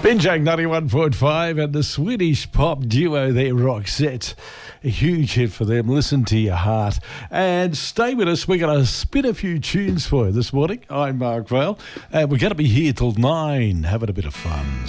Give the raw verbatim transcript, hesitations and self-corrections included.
Binjang ninety-one point five and the Swedish pop duo there, Roxette. A huge hit for them. Listen to your heart. And stay with us. We're going to spin a few tunes for you this morning. I'm Mark Vale. And we're going to be here till nine, having a bit of fun.